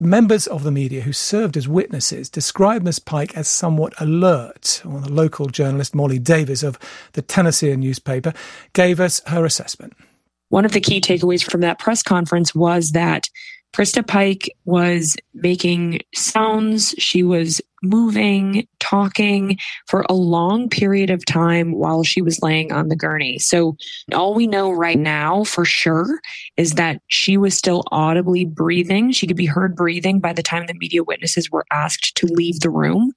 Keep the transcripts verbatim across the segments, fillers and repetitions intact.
members of the media who served as witnesses described Miss Pike as somewhat alert. Well, the local journalist Molly Davies of the Tennessean newspaper gave us her assessment. One of the key takeaways from that press conference was that Krista Pike was making sounds, she was moving, talking for a long period of time while she was laying on the gurney. So all we know right now for sure is that she was still audibly breathing. She could be heard breathing by the time the media witnesses were asked to leave the room.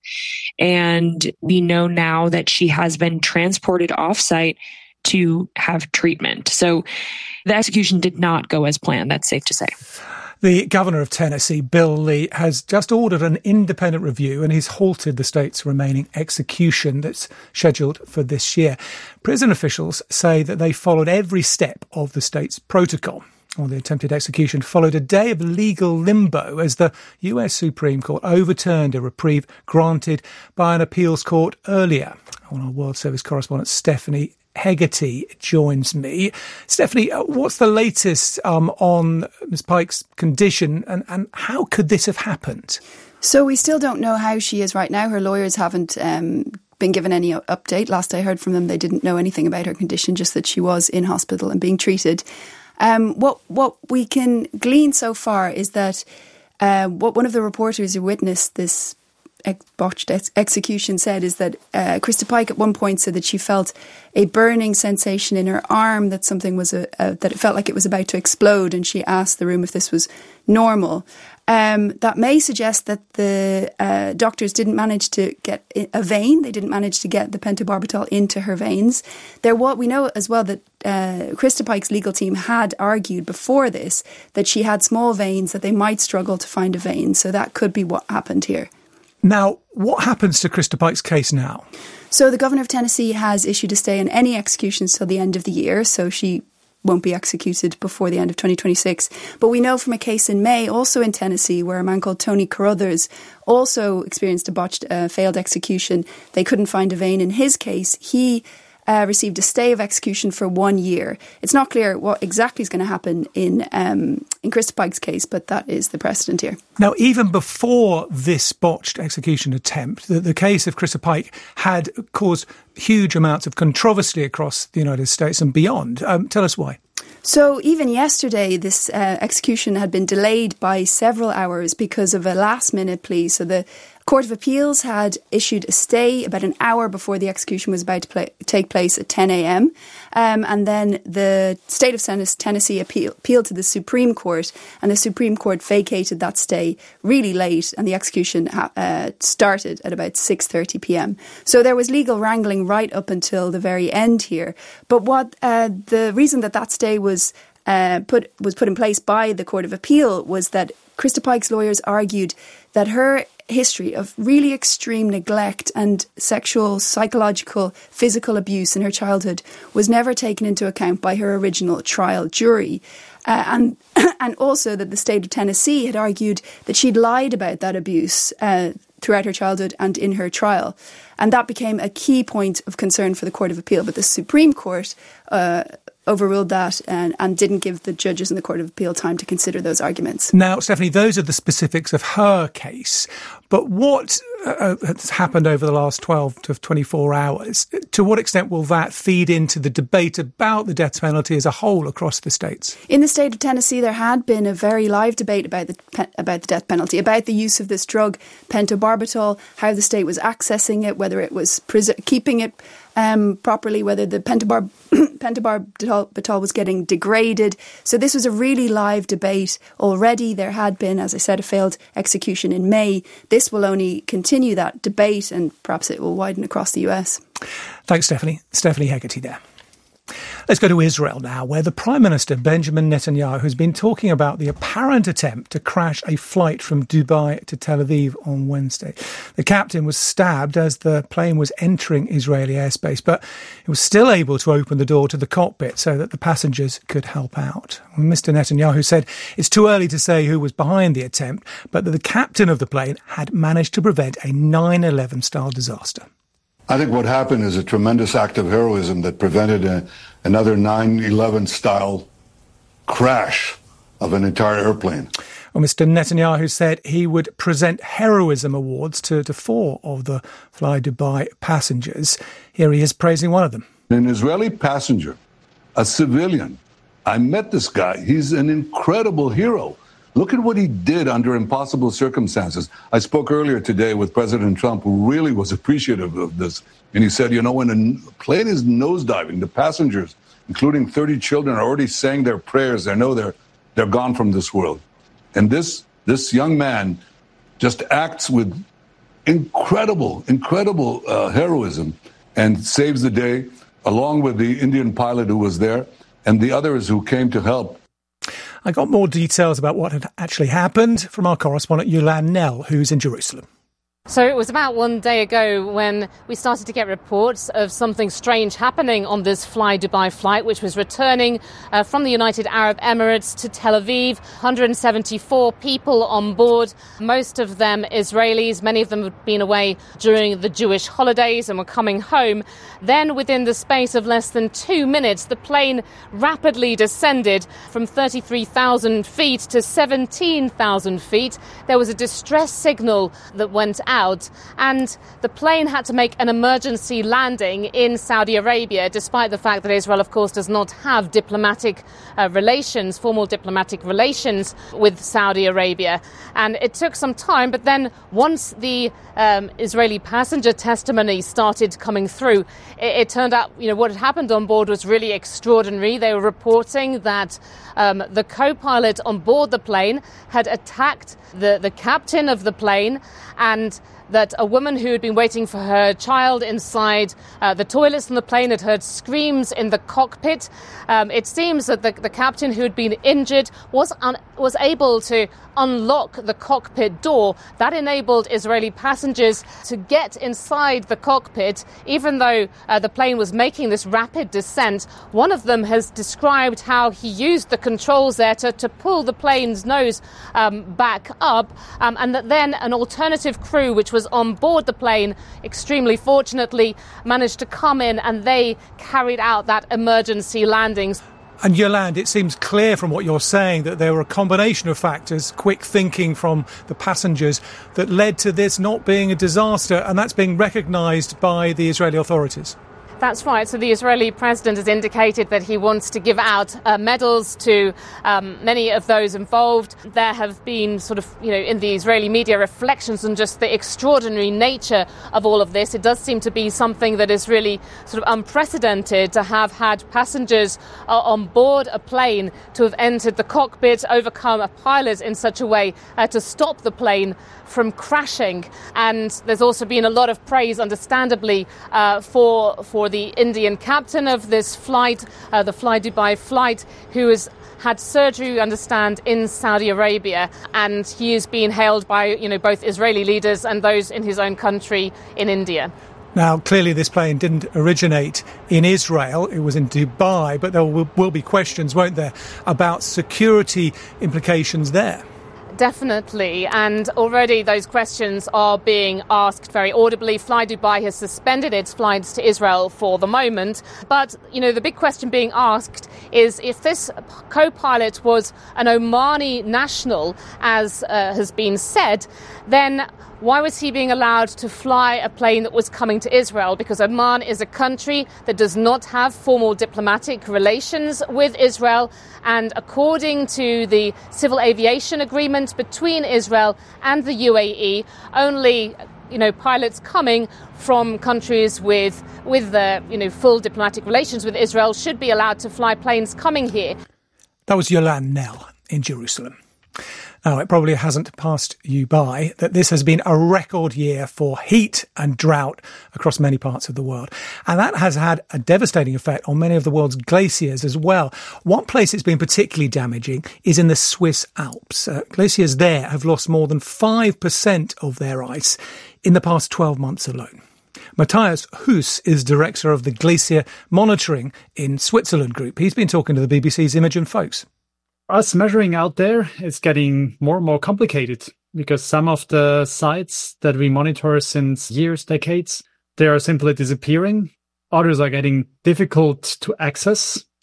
And we know now that she has been transported off-site to have treatment. So the execution did not go as planned. That's safe to say. The governor of Tennessee, Bill Lee, has just ordered an independent review and he's halted the state's remaining execution that's scheduled for this year. Prison officials say that they followed every step of the state's protocol. Well, the attempted execution followed a day of legal limbo as the U S Supreme Court overturned a reprieve granted by an appeals court earlier. Well, our World Service correspondent Stephanie Hegarty joins me. Stephanie, what's the latest um, on Miss Pike's condition and, and how could this have happened? So we still don't know how she is right now. Her lawyers haven't um, been given any update. Last I heard from them, they didn't know anything about her condition, just that she was in hospital and being treated. Um, what what we can glean so far is that uh, what one of the reporters who witnessed this ex- botched ex- execution said is that uh, Krista Pike at one point said that she felt a burning sensation in her arm, that something was a, a that it felt like it was about to explode, and she asked the room if this was normal. Um, that may suggest that the uh, doctors didn't manage to get a vein. They didn't manage to get the pentobarbital into her veins. There, what we know as well that uh, Krista Pike's legal team had argued before this that she had small veins, that they might struggle to find a vein. So that could be what happened here. Now, what happens to Krista Pike's case now? So the governor of Tennessee has issued a stay on any executions till the end of the year. So she won't be executed before the end of twenty twenty-six. But we know from a case in May, also in Tennessee, where a man called Tony Carruthers also experienced a botched, uh, failed execution. They couldn't find a vein in his case. He uh, received a stay of execution for one year. It's not clear what exactly is going to happen in um, in Krista Pike's case, but that is the precedent here. Now, even before this botched execution attempt, the, the case of Krista Pike had caused huge amounts of controversy across the United States and beyond. Um, tell us why. So even yesterday, this uh, execution had been delayed by several hours because of a last-minute plea. So the Court of Appeals had issued a stay about an hour before the execution was about to play, take place at ten a.m. Um, and then the state of Tennessee appeal, appealed to the Supreme Court, and the Supreme Court vacated that stay really late, and the execution ha- uh, started at about six thirty p.m. So there was legal wrangling right up until the very end here. But what uh, the reason that that stay was uh, put was put in place by the Court of Appeal was that Krista Pike's lawyers argued that her history of really extreme neglect and sexual, psychological, physical abuse in her childhood was never taken into account by her original trial jury. Uh, and and also that the state of Tennessee had argued that she'd lied about that abuse uh, throughout her childhood and in her trial. And that became a key point of concern for the Court of Appeal. But the Supreme Court uh, overruled that and, and didn't give the judges in the Court of Appeal time to consider those arguments. Now, Stephanie, those are the specifics of her case. But what uh, has happened over the last twelve to twenty-four hours, to what extent will that feed into the debate about the death penalty as a whole across the states? In the state of Tennessee, there had been a very live debate about the about the death penalty, about the use of this drug, pentobarbital, how the state was accessing it, whether it was pres- keeping it um, properly, whether the pentobar- pentobarbital was getting degraded. So this was a really live debate already. There had been, as I said, a failed execution in May. This will only continue that debate, and perhaps it will widen across the U S. Thanks, Stephanie. Stephanie Hegarty there. Let's go to Israel now, where the Prime Minister, Benjamin Netanyahu, has been talking about the apparent attempt to crash a flight from Dubai to Tel Aviv on Wednesday. The captain was stabbed as the plane was entering Israeli airspace, but he was still able to open the door to the cockpit so that the passengers could help out. Mister Netanyahu said it's too early to say who was behind the attempt, but that the captain of the plane had managed to prevent a nine eleven style disaster. I think what happened is a tremendous act of heroism that prevented a, another nine eleven style crash of an entire airplane. Well, Mister Netanyahu said he would present heroism awards to, to four of the Fly Dubai passengers. Here he is praising one of them. An Israeli passenger, a civilian. I met this guy. He's an incredible hero. Look at what he did under impossible circumstances. I spoke earlier today with President Trump, who really was appreciative of this. And he said, you know, when a plane is nosediving, the passengers, including thirty children, are already saying their prayers. They know they're they're gone from this world. And this this young man just acts with incredible, incredible uh, heroism and saves the day, along with the Indian pilot who was there and the others who came to help. I got more details about what had actually happened from our correspondent Yolande Knell, who's in Jerusalem. So it was about one day ago when we started to get reports of something strange happening on this Fly Dubai flight, which was returning uh, from the United Arab Emirates to Tel Aviv. one hundred seventy-four people on board, most of them Israelis. Many of them had been away during the Jewish holidays and were coming home. Then, within the space of less than two minutes, the plane rapidly descended from thirty-three thousand feet to seventeen thousand feet. There was a distress signal that went out. Out, and the plane had to make an emergency landing in Saudi Arabia, despite the fact that Israel, of course, does not have diplomatic uh, relations, formal diplomatic relations with Saudi Arabia. And it took some time, but then once the um, Israeli passenger testimony started coming through, it, it turned out, you know, what had happened on board was really extraordinary. They were reporting that um, the co-pilot on board the plane had attacked the, the captain of the plane, and that a woman who had been waiting for her child inside uh, the toilets in the plane had heard screams in the cockpit. Um, it seems that the, the captain who had been injured was un- was able to unlock the cockpit door. That enabled Israeli passengers to get inside the cockpit, even though uh, the plane was making this rapid descent. One of them has described how he used the controls there to, to pull the plane's nose um, back up, um, and that then an alternative crew, which was on board the plane, extremely fortunately managed to come in, and they carried out that emergency landings. And Yolande, it seems clear from what you're saying that there were a combination of factors, quick thinking from the passengers, that led to this not being a disaster, and that's being recognised by the Israeli authorities. That's right. So the Israeli president has indicated that he wants to give out uh, medals to um, many of those involved. There have been sort of, you know, in the Israeli media reflections on just the extraordinary nature of all of this. It does seem to be something that is really sort of unprecedented, to have had passengers uh, on board a plane to have entered the cockpit, overcome a pilot in such a way uh, to stop the plane from crashing. And there's also been a lot of praise, understandably, uh, for for the Indian captain of this flight, uh, the Fly Dubai flight, who has had surgery, we understand, in Saudi Arabia, and he is being hailed by, you know, both Israeli leaders and those in his own country in India. Now, clearly this plane didn't originate in Israel, it was in Dubai, but there will, will be questions, won't there, about security implications there? Definitely, and already those questions are being asked very audibly. Fly Dubai has suspended its flights to Israel for the moment, but, you know, the big question being asked is if this co-pilot was an Omani national, as uh, has been said, then why was he being allowed to fly a plane that was coming to Israel? Because Oman is a country that does not have formal diplomatic relations with Israel. And according to the civil aviation agreement between Israel and the U A E, only, you know, pilots coming from countries with with the, you know, full diplomatic relations with Israel should be allowed to fly planes coming here. That was Yolande Knell in Jerusalem. Now, it probably hasn't passed you by that this has been a record year for heat and drought across many parts of the world. And that has had a devastating effect on many of the world's glaciers as well. One place it's been particularly damaging is in the Swiss Alps. Uh, glaciers there have lost more than five percent of their ice in the past twelve months alone. Matthias Huss is director of the Glacier Monitoring in Switzerland Group. He's been talking to the B B C's Imogen Folks. Us measuring out there is getting more and more complicated because some of the sites that we monitor since years, decades, they are simply disappearing. Others are getting difficult to access.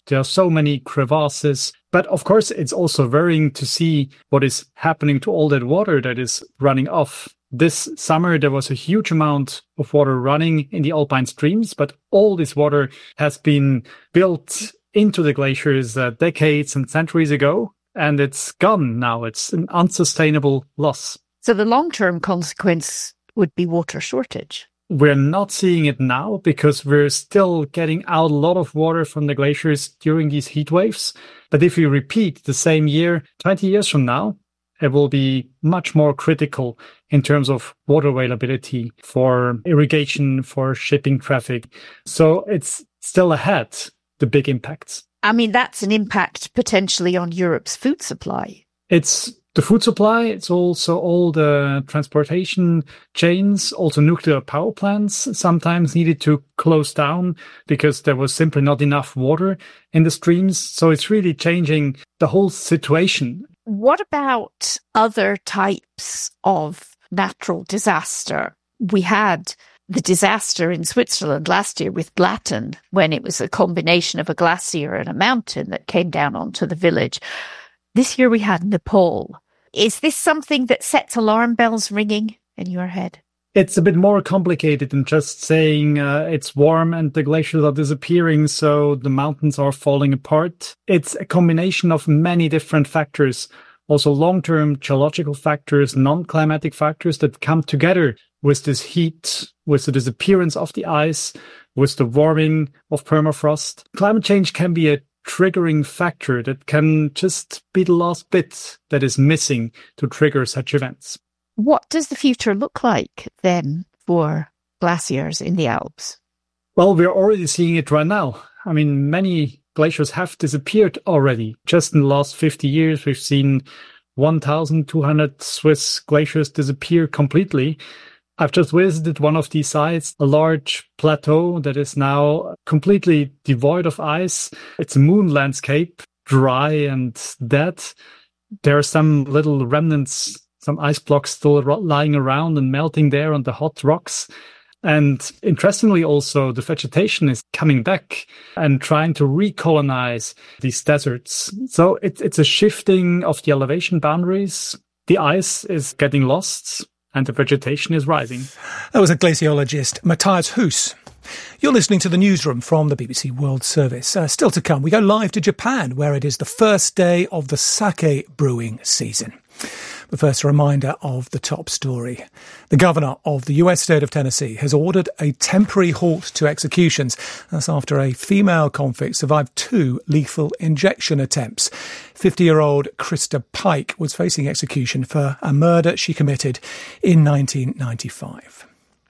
There are so many crevasses. But of course, it's also worrying to see what is happening to all that water that is running off. This summer, there was a huge amount of water running in the alpine streams, but all this water has been built into the glaciers uh, decades and centuries ago, and it's gone now. It's an unsustainable loss. So the long-term consequence would be water shortage. We're not seeing it now because we're still getting out a lot of water from the glaciers during these heat waves. But if we repeat the same year, twenty years from now, it will be much more critical in terms of water availability for irrigation, for shipping traffic. So it's still ahead, the big impacts. I mean, that's an impact potentially on Europe's food supply. It's the food supply. It's also all the transportation chains, also nuclear power plants sometimes needed to close down because there was simply not enough water in the streams. So it's really changing the whole situation. What about other types of natural disaster? We had the disaster in Switzerland last year with Blatten, when it was a combination of a glacier and a mountain that came down onto the village. This year we had Nepal. Is this something that sets alarm bells ringing in your head? It's a bit more complicated than just saying uh, it's warm and the glaciers are disappearing, so the mountains are falling apart. It's a combination of many different factors, also long-term geological factors, non-climatic factors that come together with this heat, with the disappearance of the ice, with the warming of permafrost. Climate change can be a triggering factor that can just be the last bit that is missing to trigger such events. What does the future look like then for glaciers in the Alps? Well, we're already seeing it right now. I mean, many glaciers have disappeared already. Just in the last fifty years, we've seen one thousand two hundred Swiss glaciers disappear completely. I've just visited one of these sites, a large plateau that is now completely devoid of ice. It's a moon landscape, dry and dead. There are some little remnants, some ice blocks still lying around and melting there on the hot rocks. And interestingly also, the vegetation is coming back and trying to recolonize these deserts. So it, it's a shifting of the elevation boundaries. The ice is getting lost and the vegetation is rising. That was a glaciologist, Matthias Huss. You're listening to the newsroom from the B B C World Service. Uh, still to come, we go live to Japan, where it is the first day of the sake brewing season. But first, a reminder of the top story. The governor of the U S state of Tennessee has ordered a temporary halt to executions. That's after a female convict survived two lethal injection attempts. fifty-year-old Krista Pike was facing execution for a murder she committed in nineteen ninety-five.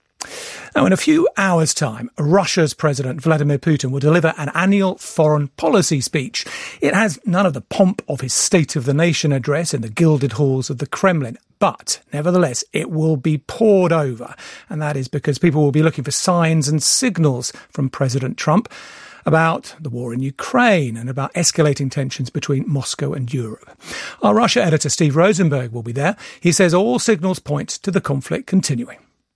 Now, in a few hours' time, Russia's President Vladimir Putin will deliver an annual foreign policy speech. It has none of the pomp of his State of the Nation address in the gilded halls of the Kremlin, but nevertheless, it will be poured over. And that is because people will be looking for signs and signals from President Trump about the war in Ukraine and about escalating tensions between Moscow and Europe. Our Russia editor, Steve Rosenberg, will be there. He says all signals point to the conflict continuing.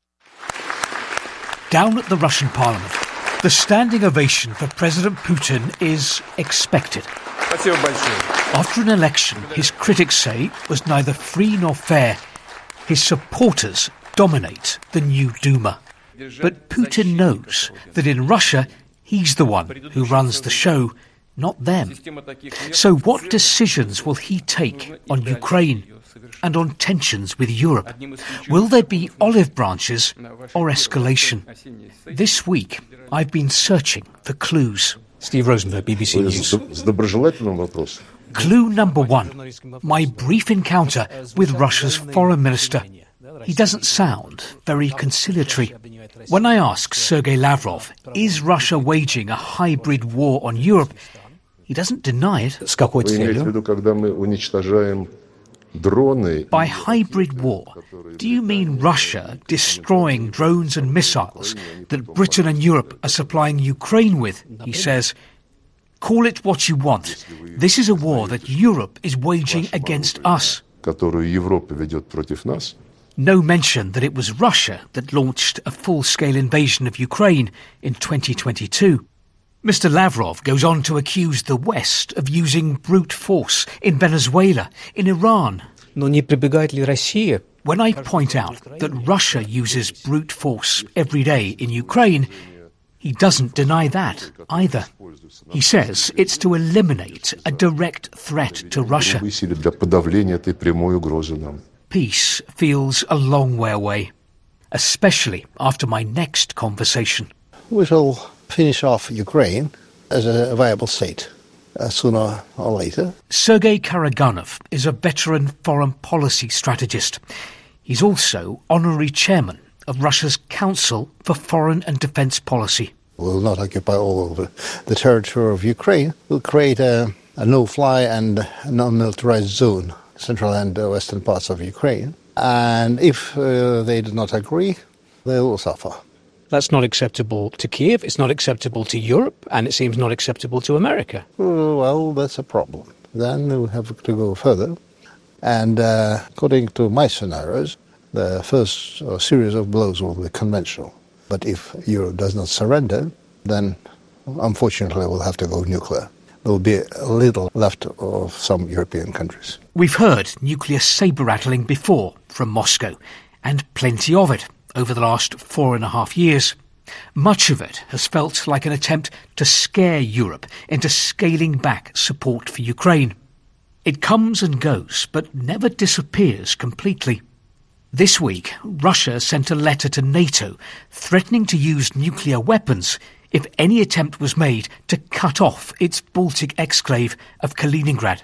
Down at the Russian parliament, the standing ovation for President Putin is expected. After an election his critics say was neither free nor fair, his supporters dominate the new Duma. But Putin knows that in Russia he's the one who runs the show, not them. So what decisions will he take on Ukraine and on tensions with Europe? Will there be olive branches or escalation? This week, I've been searching for clues. Steve Rosenberg, B B C News. Clue number one, my brief encounter with Russia's foreign minister. He doesn't sound very conciliatory. When I ask Sergei Lavrov, is Russia waging a hybrid war on Europe, he doesn't deny it. By hybrid war, do you mean Russia destroying drones and missiles that Britain and Europe are supplying Ukraine with? He says, call it what you want. This is a war that Europe is waging against us. No mention that it was Russia that launched a full-scale invasion of Ukraine in twenty twenty-two. Mister Lavrov goes on to accuse the West of using brute force in Venezuela, in Iran. Но не прибегает ли Россия? When I point out that Russia uses brute force every day in Ukraine, he doesn't deny that either. He says it's to eliminate a direct threat to Russia. Peace feels a long way away, especially after my next conversation. We shall finish off Ukraine as a viable state uh, sooner or later. Sergei Karaganov is a veteran foreign policy strategist. He's also honorary chairman of Russia's Council for Foreign and Defence Policy. We will not occupy all of the, the territory of Ukraine. We'll create a, a no-fly and non-militarized zone, central and uh, western parts of Ukraine. And if uh, they do not agree, they will suffer. That's not acceptable to Kiev, it's not acceptable to Europe, and it seems not acceptable to America. Well, that's a problem. Then we have to go further. And uh, according to my scenarios, the first uh, series of blows will be conventional. But if Europe does not surrender, then unfortunately we'll have to go nuclear. There will be a little left of some European countries. We've heard nuclear sabre-rattling before from Moscow, and plenty of it over the last four and a half years. Much of it has felt like an attempt to scare Europe into scaling back support for Ukraine. It comes and goes, but never disappears completely. This week, Russia sent a letter to NATO threatening to use nuclear weapons if any attempt was made to cut off its Baltic exclave of Kaliningrad.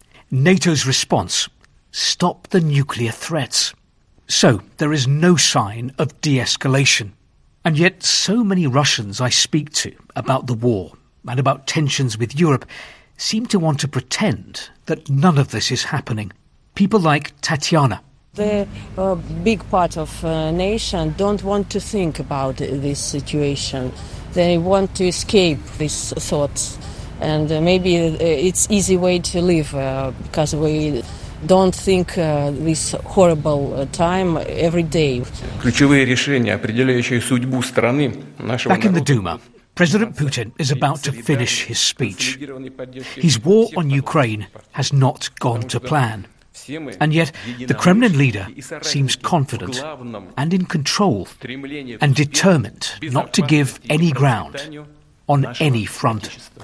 NATO's response: stop the nuclear threats. So there is no sign of de-escalation. And yet so many Russians I speak to about the war and about tensions with Europe seem to want to pretend that none of this is happening. People like Tatiana. The uh, big part of uh, nation don't want to think about this situation. They want to escape these thoughts. And uh, maybe it's easy way to live uh, because we don't think uh, this horrible uh, time every day. Back in the Duma, President Putin is about to finish his speech. His war on Ukraine has not gone to plan. And yet the Kremlin leader seems confident and in control and determined not to give any ground on any front.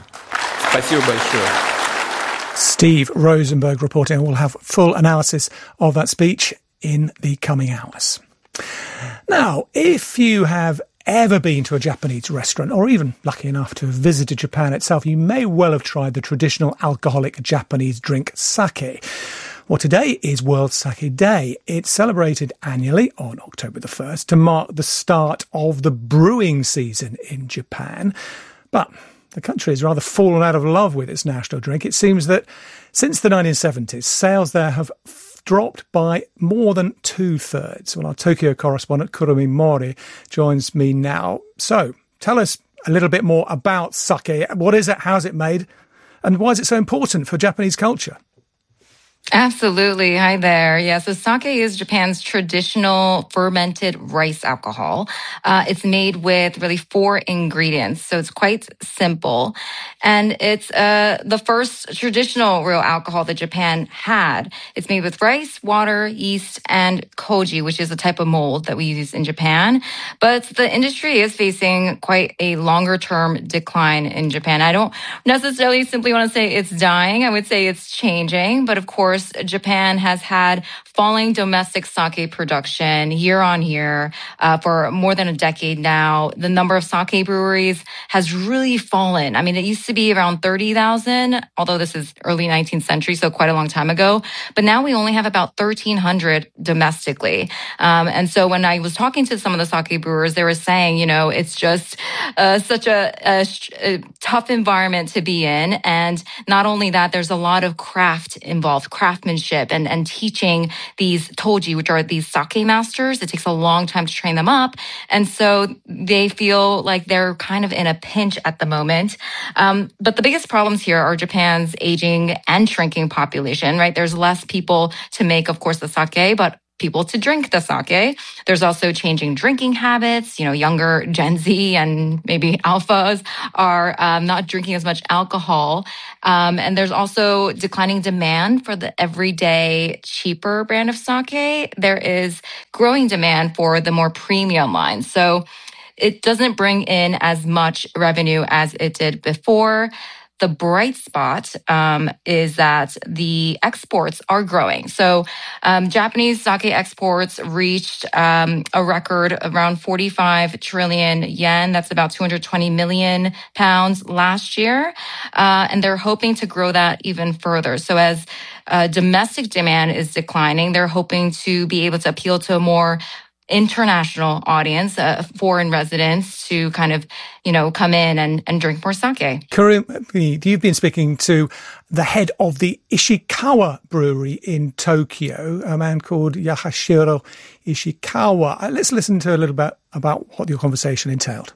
Steve Rosenberg reporting. We'll have full analysis of that speech in the coming hours. Now, if you have ever been to a Japanese restaurant, or even lucky enough to have visited Japan itself, you may well have tried the traditional alcoholic Japanese drink sake. Well, today is World Sake Day. It's celebrated annually on October the first to mark the start of the brewing season in Japan. But the country has rather fallen out of love with its national drink. It seems that since the nineteen seventies, sales there have f- dropped by more than two-thirds. Well, our Tokyo correspondent, Kurumi Mori, joins me now. So, tell us a little bit more about sake. What is it? How's it made? And why is it so important for Japanese culture? Absolutely. Hi there. Yeah, so sake is Japan's traditional fermented rice alcohol. Uh, it's made with really four ingredients, so it's quite simple. And it's uh, the first traditional real alcohol that Japan had. It's made with rice, water, yeast, and koji, which is a type of mold that we use in Japan. But the industry is facing quite a longer-term decline in Japan. I don't necessarily simply want to say it's dying. I would say it's changing, but of course, Japan has had falling domestic sake production year on year uh, for more than a decade now. The number of sake breweries has really fallen. I mean, it used to be around thirty thousand, although this is early nineteenth century, so quite a long time ago. But now we only have about thirteen hundred domestically. Um, and so when I was talking to some of the sake brewers, they were saying, you know, it's just uh, such a, a, a tough environment to be in. And not only that, there's a lot of craft involved, craftsmanship and, and teaching these toji, which are these sake masters. It takes a long time to train them up. And so they feel like they're kind of in a pinch at the moment. Um, but the biggest problems here are Japan's aging and shrinking population, right? There's less people to make, of course, the sake, but people to drink the sake. There's also changing drinking habits. You know, younger Gen Z and maybe alphas are um, not drinking as much alcohol. Um, and there's also declining demand for the everyday cheaper brand of sake. There is growing demand for the more premium line. So it doesn't bring in as much revenue as it did before. The bright spot um, is that the exports are growing. So um, Japanese sake exports reached um, a record around forty-five trillion yen. That's about two hundred twenty million pounds last year. Uh, and they're hoping to grow that even further. So as uh, domestic demand is declining, they're hoping to be able to appeal to a more international audience, uh, foreign residents to kind of, you know, come in and, and drink more sake. Kurumi, you've been speaking to the head of the Ishikawa brewery in Tokyo, a man called Yasuhiro Ishikawa. Uh, let's listen to a little bit about what your conversation entailed.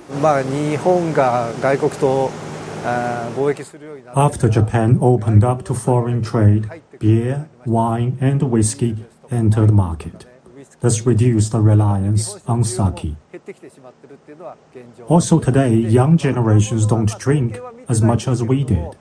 After Japan opened up to foreign trade, beer, wine and whiskey entered the market. This reduced the reliance on sake. Also today, young generations don't drink as much as we did.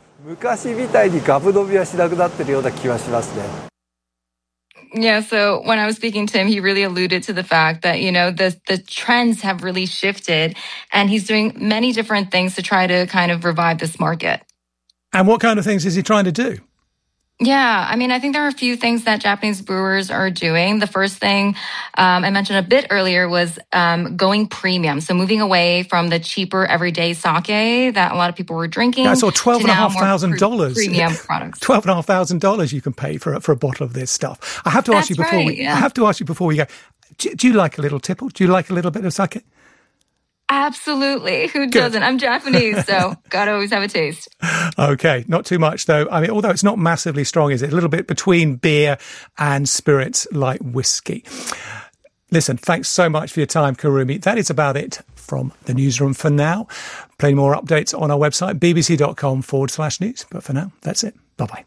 Yeah, so when I was speaking to him, he really alluded to the fact that, you know, the the trends have really shifted, and he's doing many different things to try to kind of revive this market. And what kind of things is he trying to do? Yeah, I mean, I think there are a few things that Japanese brewers are doing. The first thing um, I mentioned a bit earlier was um, going premium. So moving away from the cheaper everyday sake that a lot of people were drinking. Yeah, I saw twelve and a half thousand dollars. Premium products. Twelve and a half thousand dollars you can pay for a, for a bottle of this stuff. I have to ask That's you before right, we. yeah. I have to ask you before we go. Do, do you like a little tipple? Do you like a little bit of sake? Absolutely. Who doesn't? I'm Japanese, so gotta always have a taste. Okay, not too much though. I mean, although it's not massively strong, is it? A little bit between beer and spirits like whiskey. Listen, thanks so much for your time, Kurumi. That is about it from the newsroom for now. Plenty more updates on our website, bbc.com forward slash news. But for now, that's it. Bye-bye.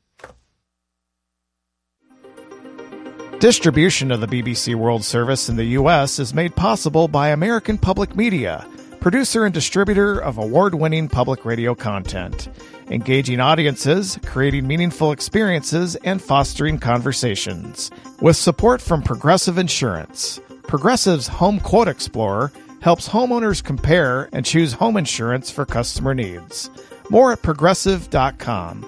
Distribution of the B B C World Service in the U S is made possible by American Public Media, producer and distributor of award-winning public radio content, engaging audiences, creating meaningful experiences, and fostering conversations. With support from Progressive Insurance, Progressive's Home Quote Explorer helps homeowners compare and choose home insurance for customer needs. More at progressive dot com.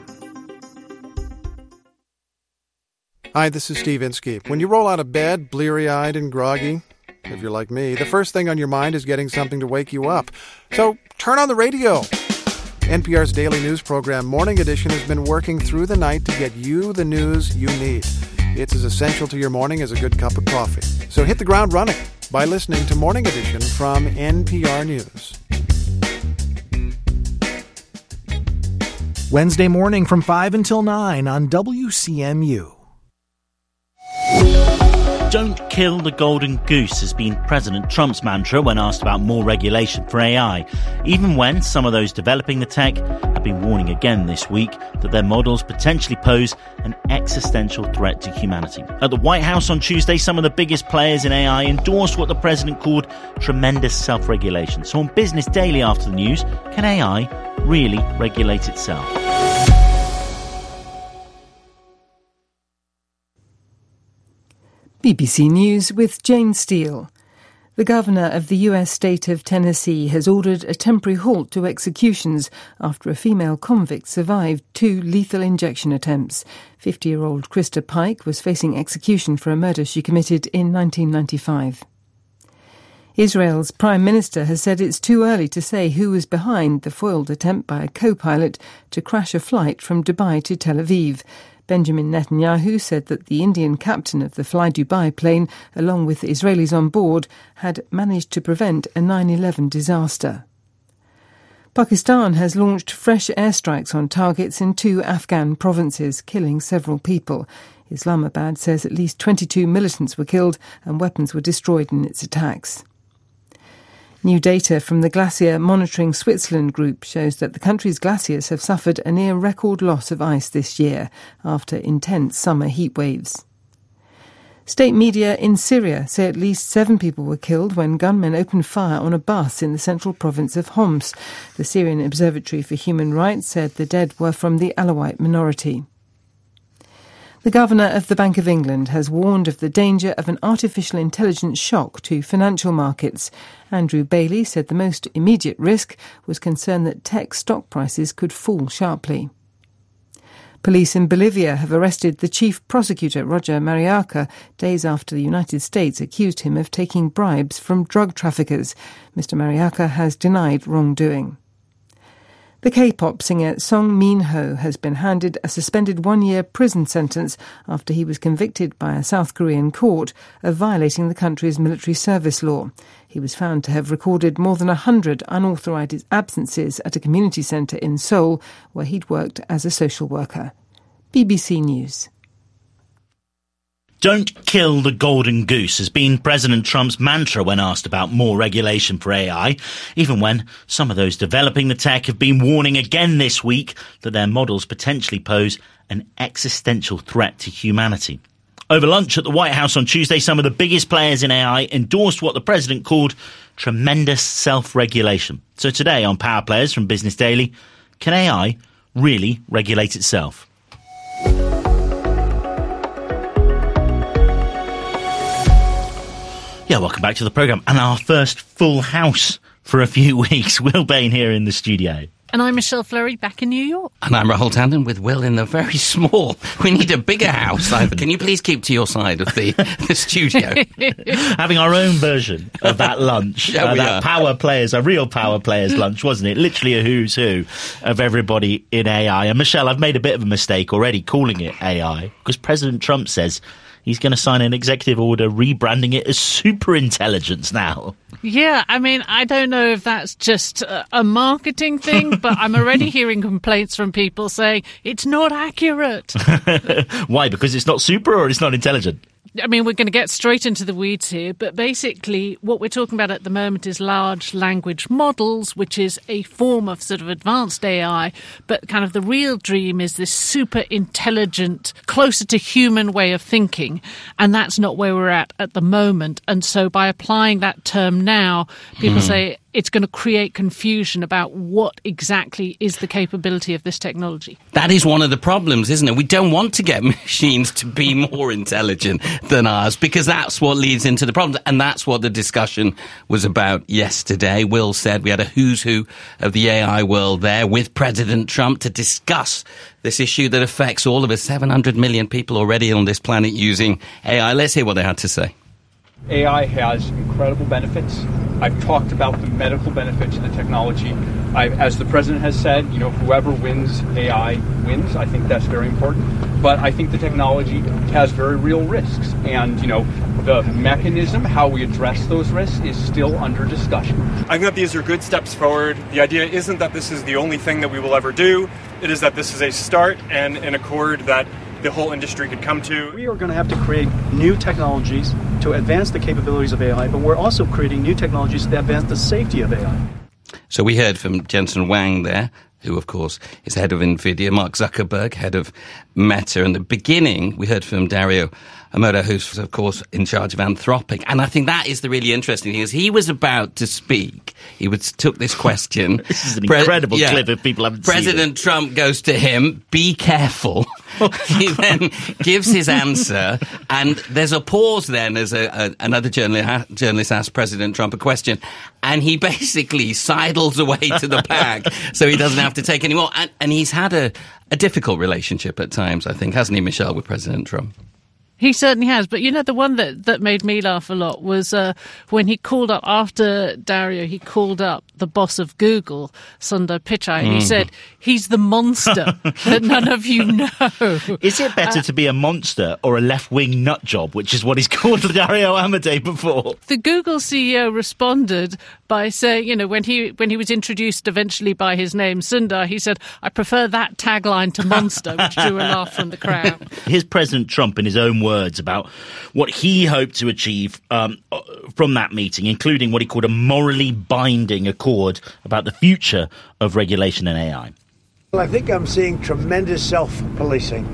Hi, this is Steve Inskeep. When you roll out of bed, bleary-eyed and groggy, if you're like me, the first thing on your mind is getting something to wake you up. So turn on the radio. N P R's daily news program, Morning Edition, has been working through the night to get you the news you need. It's as essential to your morning as a good cup of coffee. So hit the ground running by listening to Morning Edition from N P R News. Wednesday morning from five until nine on W C M U. Don't kill the golden goose has been President Trump's mantra when asked about more regulation for A I, even when some of those developing the tech have been warning again this week that their models potentially pose an existential threat to humanity. At the White House on Tuesday, some of the biggest players in A I endorsed what the president called tremendous self-regulation. So on Business Daily after the news, can A I really regulate itself? B B C News with Jane Steele. The governor of the U S state of Tennessee has ordered a temporary halt to executions after a female convict survived two lethal injection attempts. fifty-year-old Krista Pike was facing execution for a murder she committed in nineteen ninety-five. Israel's Prime Minister has said it's too early to say who was behind the foiled attempt by a co-pilot to crash a flight from Dubai to Tel Aviv. Benjamin Netanyahu said that the Indian captain of the Fly Dubai plane, along with Israelis on board, had managed to prevent a nine eleven disaster. Pakistan has launched fresh airstrikes on targets in two Afghan provinces, killing several people. Islamabad says at least twenty-two militants were killed and weapons were destroyed in its attacks. New data from the Glacier Monitoring Switzerland group shows that the country's glaciers have suffered a near-record loss of ice this year after intense summer heat waves. State media in Syria say at least seven people were killed when gunmen opened fire on a bus in the central province of Homs. The Syrian Observatory for Human Rights said the dead were from the Alawite minority. The Governor of the Bank of England has warned of the danger of an artificial intelligence shock to financial markets. Andrew Bailey said the most immediate risk was concern that tech stock prices could fall sharply. Police in Bolivia have arrested the chief prosecutor, Roger Mariaca, days after the United States accused him of taking bribes from drug traffickers. Mister Mariaca has denied wrongdoing. The K-pop singer Song Min-ho has been handed a suspended one-year prison sentence after he was convicted by a South Korean court of violating the country's military service law. He was found to have recorded more than one hundred unauthorised absences at a community centre in Seoul, where he'd worked as a social worker. B B C News. Don't kill the golden goose has been President Trump's mantra when asked about more regulation for A I, even when some of those developing the tech have been warning again this week that their models potentially pose an existential threat to humanity. Over lunch at the White House on Tuesday, some of the biggest players in A I endorsed what the president called tremendous self-regulation. So today on Power Players from Business Daily, can A I really regulate itself? Yeah, welcome back to the programme and our first full house for a few weeks. Will Bain here in the studio. And I'm Michelle Fleury back in New York. And I'm Rahul Tandon with Will in the very small. We need a bigger house. Can you please keep to your side of the, the studio? Having our own version of that lunch. Yeah, uh, we that are. Power Players, a real Power Players lunch, wasn't it? Literally a who's who of everybody in A I. And Michelle, I've made a bit of a mistake already calling it A I because President Trump says he's going to sign an executive order rebranding it as superintelligence now. Yeah, I mean, I don't know if that's just a, a marketing thing, but I'm already hearing complaints from people saying it's not accurate. Why? Because it's not super or it's not intelligent? I mean, we're going to get straight into the weeds here, but basically what we're talking about at the moment is large language models, which is a form of sort of advanced A I, but kind of the real dream is this super intelligent, closer to human way of thinking, and that's not where we're at at the moment. And so by applying that term now, people hmm. say it's going to create confusion about what exactly is the capability of this technology. That is one of the problems, isn't it? We don't want to get machines to be more intelligent than ours because that's what leads into the problems. And that's what the discussion was about yesterday. Will said we had a who's who of the A I world there with President Trump to discuss this issue that affects all of us, seven hundred million people already on this planet using A I. Let's hear what they had to say. A I has incredible benefits. I've talked about the medical benefits of the technology. I, as the president has said, you know, whoever wins A I wins. I think that's very important. But I think the technology has very real risks. And, you know, the mechanism, how we address those risks, is still under discussion. I think that these are good steps forward. The idea isn't that this is the only thing that we will ever do. It is that this is a start and an accord that the whole industry could come to. We are going to have to create new technologies to advance the capabilities of A I, but we're also creating new technologies to advance the safety of A I. So we heard from Jensen Huang there, who, of course, is head of NVIDIA, Mark Zuckerberg, head of Meta. In the beginning, we heard from Dario Amodei, who's, of course, in charge of Anthropic. And I think that is the really interesting thing, is he was about to speak. He was, took this question. This is an incredible Pre- yeah. clip if people haven't seen it. President Trump goes to him, be careful. He then gives his answer, and there's a pause then as a, a, another journalist, journalist asks President Trump a question, and he basically sidles away to the back so he doesn't have to take any more. And, and he's had a, a difficult relationship at times, I think, hasn't he, Michelle, with President Trump? He certainly has. But, you know, the one that, that made me laugh a lot was uh, when he called up, after Dario, he called up the boss of Google, Sundar Pichai, and mm. he said, he's the monster that none of you know. Is it better uh, to be a monster or a left-wing nut job, which is what he's called Dario Amodei before? The Google C E O responded by saying, you know, when he when he was introduced eventually by his name, Sundar, he said, I prefer that tagline to monster, which drew a laugh from the crowd. Here's President Trump in his own words about what he hoped to achieve um, from that meeting, including what he called a morally binding accord about the future of regulation in A I. Well, I think I'm seeing tremendous self-policing.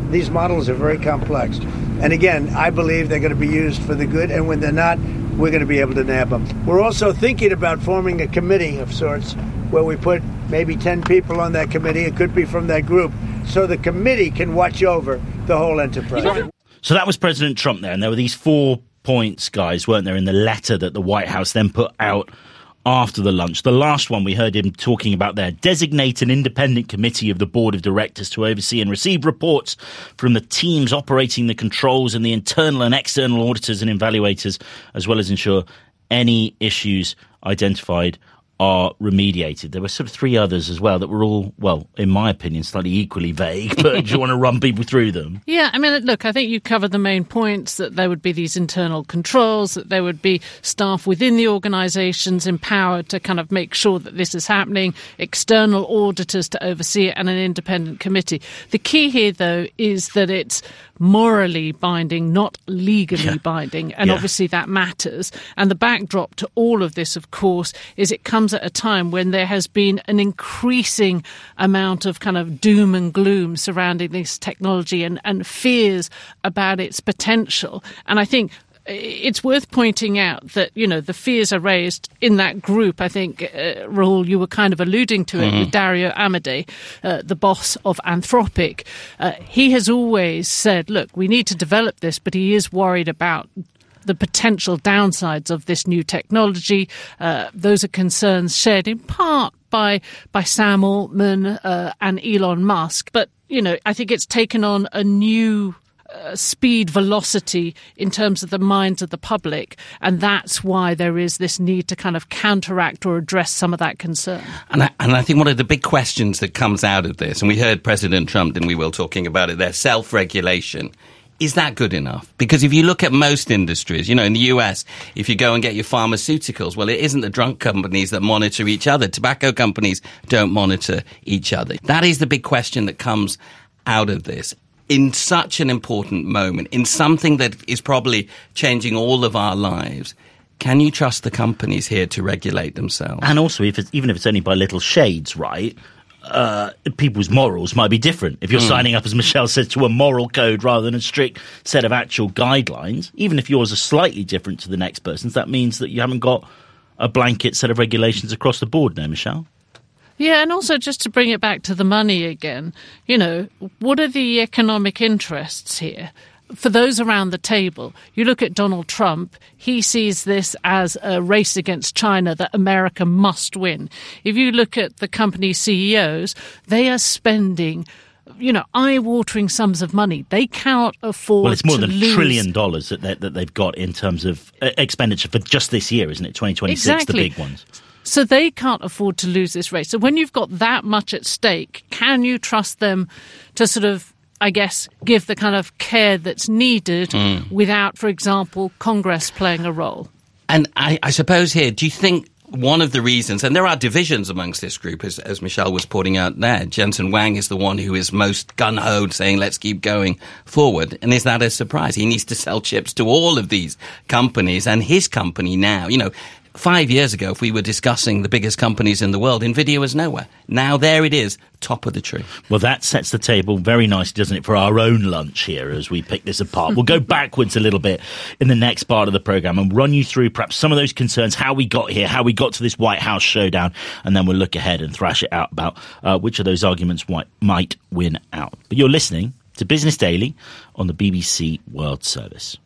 these models are very complex. And again, I believe they're going to be used for the good, and when they're not, we're going to be able to nab them. We're also thinking about forming a committee of sorts where we put maybe ten people on that committee. It could be from that group, so the committee can watch over the whole enterprise. So that was President Trump there, and there were these four points, guys, weren't there, in the letter that the White House then put out after the lunch. The last one we heard him talking about there: designate an independent committee of the board of directors to oversee and receive reports from the teams operating the controls and the internal and external auditors and evaluators, as well as ensure any issues identified are remediated. There were sort of three others as well that were all, well, in my opinion, slightly equally vague, but do you want to run people through them? Yeah, I mean, look, I think you covered the main points, that there would be these internal controls, that there would be staff within the organisations empowered to kind of make sure that this is happening, external auditors to oversee it, and an independent committee. The key here, though, is that it's morally binding, not legally yeah. binding, and yeah. obviously that matters. And the backdrop to all of this, of course, is it comes at a time when there has been an increasing amount of kind of doom and gloom surrounding this technology and, and fears about its potential. And I think it's worth pointing out that, you know, the fears are raised in that group. I think, uh, Rahul, you were kind of alluding to it mm-hmm. with Dario Amodei, uh, the boss of Anthropic. Uh, he has always said, look, we need to develop this, but he is worried about the potential downsides of this new technology. Uh, those are concerns shared in part by by Sam Altman uh, and Elon Musk. But, you know, I think it's taken on a new Uh, speed, velocity in terms of the minds of the public, and that's why there is this need to kind of counteract or address some of that concern. And I, and I think one of the big questions that comes out of this, and we heard President Trump, didn't we, Will, talking about it there, self-regulation. Is that good enough? Because if you look at most industries, you know, in the U S, if you go and get your pharmaceuticals, well, it isn't the drug companies that monitor each other. Tobacco companies don't monitor each other. That is the big question that comes out of this. In such an important moment, in something that is probably changing all of our lives, can you trust the companies here to regulate themselves? And also, if it's, even if it's only by little shades, right, uh, people's morals might be different. If you're mm. signing up, as Michelle says, to a moral code rather than a strict set of actual guidelines, even if yours are slightly different to the next person's, that means that you haven't got a blanket set of regulations across the board now, Michelle. Yeah, and also just to bring it back to the money again, you know, what are the economic interests here? For those around the table, you look at Donald Trump, he sees this as a race against China that America must win. If you look at the company C E Os, they are spending, you know, eye-watering sums of money. They cannot afford to Well, it's more to than lose. a trillion dollars that, that they've got in terms of uh, expenditure for just this year, isn't it? twenty twenty-six, exactly. The big ones. So they can't afford to lose this race. So when you've got that much at stake, can you trust them to sort of, I guess, give the kind of care that's needed mm. without, for example, Congress playing a role? And I, I suppose here, do you think one of the reasons, and there are divisions amongst this group, as, as Michelle was pointing out there, Jensen Huang is the one who is most gung-ho saying, let's keep going forward. And is that a surprise? He needs to sell chips to all of these companies, and his company now, you know, Five years ago, if we were discussing the biggest companies in the world, NVIDIA was nowhere. Now there it is, top of the tree. Well, that sets the table very nicely, doesn't it, for our own lunch here as we pick this apart. We'll go backwards a little bit in the next part of the programme and run you through perhaps some of those concerns, how we got here, how we got to this White House showdown, and then we'll look ahead and thrash it out about uh, which of those arguments might win out. But you're listening to Business Daily on the B B C World Service,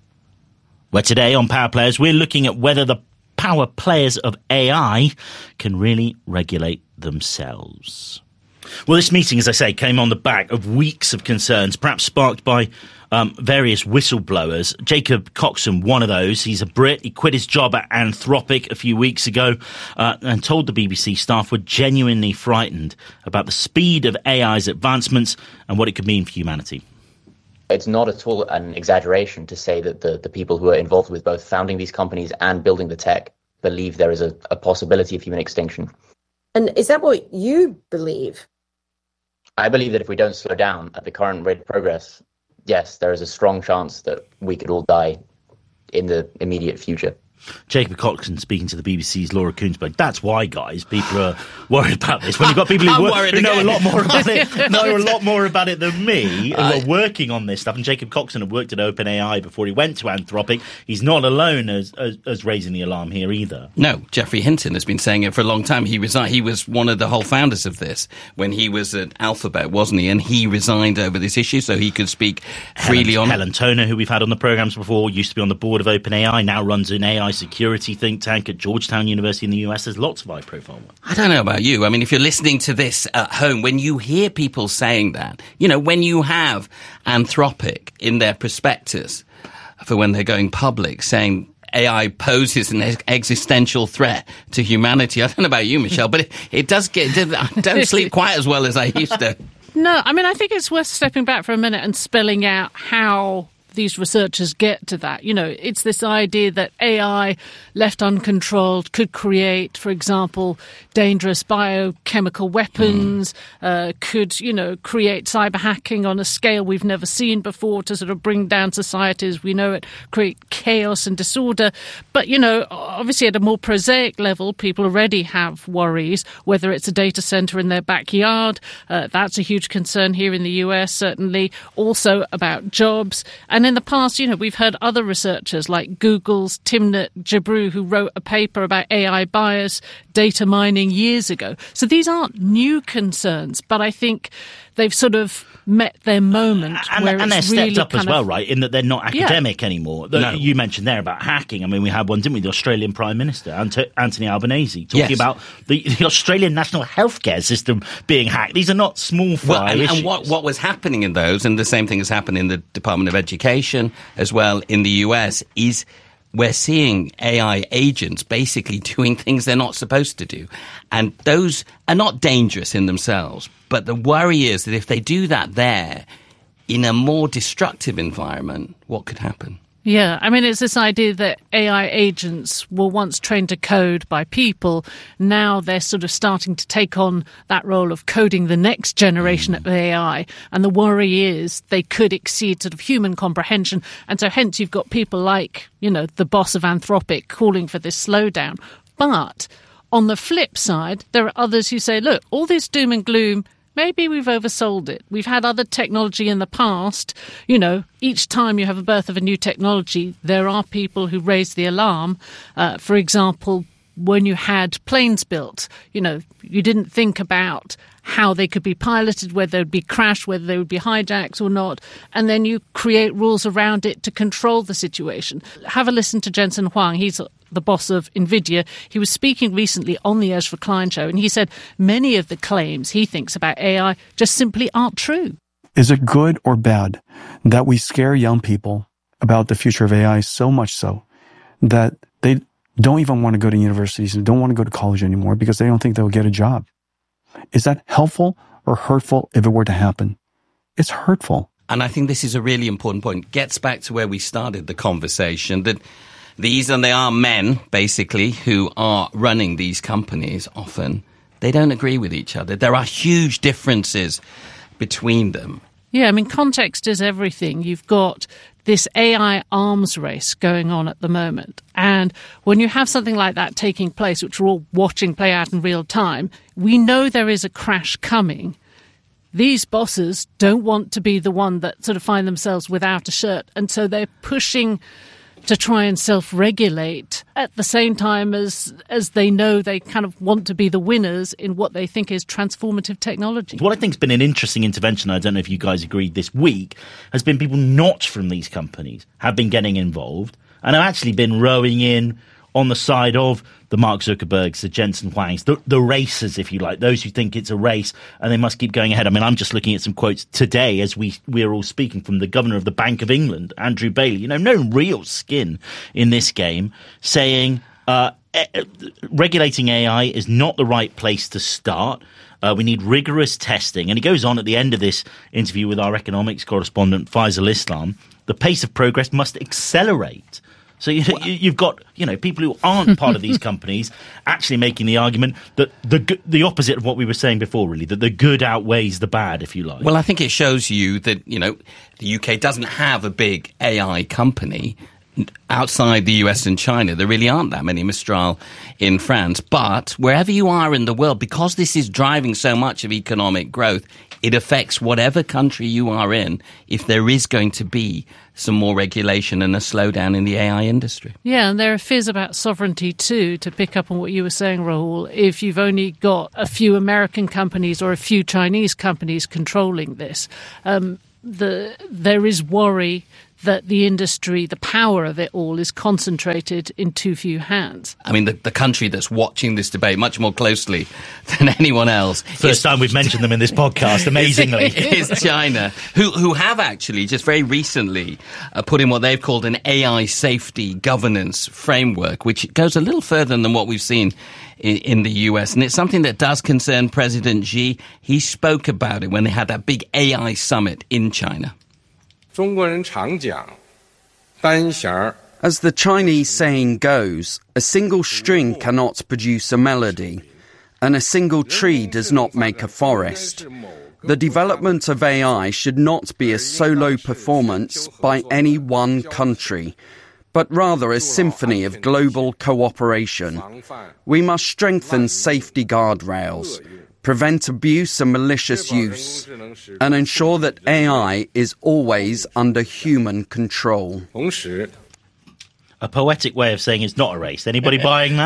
where today on Power Players we're looking at whether the power players of A I can really regulate themselves. Well, this meeting, as I say, came on the back of weeks of concerns, perhaps sparked by um, various whistleblowers. Jacob Coxon, one of those. He's a Brit. He quit his job at Anthropic a few weeks ago uh, and told the B B C staff were genuinely frightened about the speed of A I's advancements and what it could mean for humanity. It's not at all an exaggeration to say that the, the people who are involved with both founding these companies and building the tech believe there is a, a possibility of human extinction. And is that what you believe? I believe that if we don't slow down at the current rate of progress, yes, there is a strong chance that we could all die in the immediate future. Jacob Coxon speaking to the B B C's Laura Koonsberg. That's why, guys, people are worried about this. When you've got people who, work, who know a lot more about it, know a lot more about it than me, who uh, are working on this stuff. And Jacob Coxon had worked at OpenAI before he went to Anthropic. He's not alone as, as, as raising the alarm here either. No, Geoffrey Hinton has been saying it for a long time. He resigned. He was one of the whole founders of this when he was at Alphabet, wasn't he? And he resigned over this issue so he could speak freely Helen, on Helen Toner, who we've had on the programmes before, used to be on the board of OpenAI, now runs an A I security think tank at Georgetown University in the U S. There's lots of high-profile ones. I don't know about you. I mean, if you're listening to this at home, when you hear people saying that, you know, when you have Anthropic in their prospectus for when they're going public saying A I poses an existential threat to humanity. I don't know about you, Michelle, but it, it does get... I don't sleep quite as well as I used to. No, I mean, I think it's worth stepping back for a minute and spelling out how these researchers get to that. You know, it's this idea that A I, left uncontrolled, could create, for example, dangerous biochemical weapons, mm. uh, could, you know, create cyber hacking on a scale we've never seen before to sort of bring down society as we know it, create chaos and disorder. But, you know, obviously at a more prosaic level, people already have worries, whether it's a data center in their backyard. Uh, that's a huge concern here in the U S, certainly. Also about jobs. And in the past, you know, we've heard other researchers like Google's Timnit Gebru, who wrote a paper about A I bias, data mining years ago. So these aren't new concerns, but I think they've sort of met their moment. And, where and it's they're really stepped up kind as well, of, right, in that they're not academic yeah. anymore. The, no. You mentioned there about hacking. I mean, we had one, didn't we, the Australian Prime Minister, Ant- Anthony Albanese, talking yes. about the, the Australian national healthcare system being hacked. These are not small fry well, and, issues. and what, what was happening in those, and the same thing has happened in the Department of Education as well in the U S, is we're seeing A I agents basically doing things they're not supposed to do. And those are not dangerous in themselves. But the worry is that if they do that there, in a more destructive environment, what could happen? Yeah, I mean, it's this idea that A I agents were once trained to code by people. Now they're sort of starting to take on that role of coding the next generation mm. of A I. And the worry is they could exceed sort of human comprehension. And so hence you've got people like, you know, the boss of Anthropic calling for this slowdown. But on the flip side, there are others who say, look, all this doom and gloom, maybe we've oversold it. We've had other technology in the past. You know, each time you have a birth of a new technology, there are people who raise the alarm. Uh, for example, when you had planes built, you know, you didn't think about how they could be piloted, whether they would be crashed, whether they would be hijacked or not. And then you create rules around it to control the situation. Have a listen to Jensen Huang. He's the boss of NVIDIA. He was speaking recently on the Ezra Klein show, and he said many of the claims he thinks about A I just simply aren't true. Is it good or bad that we scare young people about the future of A I so much so that they don't even want to go to universities and don't want to go to college anymore because they don't think they'll get a job? Is that helpful or hurtful if it were to happen? It's hurtful. And I think this is a really important point. It gets back to where we started the conversation, that these, and they are men, basically, who are running these companies often. They don't agree with each other. There are huge differences between them. Yeah, I mean, context is everything. You've got this A I arms race going on at the moment. And when you have something like that taking place, which we're all watching play out in real time, we know there is a crash coming. These bosses don't want to be the one that sort of find themselves without a shirt. And so they're pushing to try and self-regulate at the same time as as they know they kind of want to be the winners in what they think is transformative technology. What I think has been an interesting intervention, I don't know if you guys agreed this week, has been people not from these companies have been getting involved and have actually been rowing in on the side of the Mark Zuckerbergs, the Jensen Huangs, the, the racers, if you like, those who think it's a race and they must keep going ahead. I mean, I'm just looking at some quotes today as we, we're all speaking from the governor of the Bank of England, Andrew Bailey, you know, no real skin in this game, saying uh, eh, regulating A I is not the right place to start. Uh, we need rigorous testing. And he goes on at the end of this interview with our economics correspondent, Faisal Islam, the pace of progress must accelerate. So you, you've got, you know, people who aren't part of these companies actually making the argument that the the opposite of what we were saying before, really, that the good outweighs the bad, if you like. Well, I think it shows you that, you know, the U K doesn't have a big A I company. outside the U S and China, there really aren't that many Mistral in France. But wherever you are in the world, because this is driving so much of economic growth, it affects whatever country you are in if there is going to be some more regulation and a slowdown in the A I industry. Yeah, and there are fears about sovereignty too, to pick up on what you were saying, Rahul. If you've only got a few American companies or a few Chinese companies controlling this, um, the there is worry that the industry, the power of it all, is concentrated in too few hands. I mean, the, the country that's watching this debate much more closely than anyone else. First is, time we've mentioned them in this podcast, amazingly. is China, who who have actually just very recently uh, put in what they've called an A I safety governance framework, which goes a little further than what we've seen in, in the U S. And it's something that does concern President Xi. He spoke about it when they had that big A I summit in China. As the Chinese saying goes, a single string cannot produce a melody, and a single tree does not make a forest. The development of A I should not be a solo performance by any one country, but rather a symphony of global cooperation. We must strengthen safety guardrails, prevent abuse and malicious use, and ensure that A I is always under human control. A poetic way of saying it's not a race. Anybody buying